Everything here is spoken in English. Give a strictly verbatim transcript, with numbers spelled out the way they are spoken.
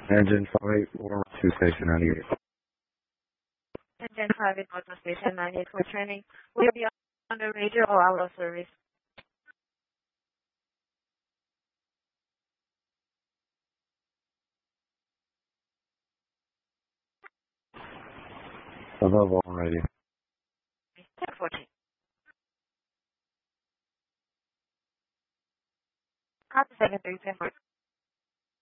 Engine five or two station ninety-eight. Engine five in Auto Station ninety-eight for training. Will be on the radio or out of service. Above all radio. ten fourteen. Copy seven three ten fourteen.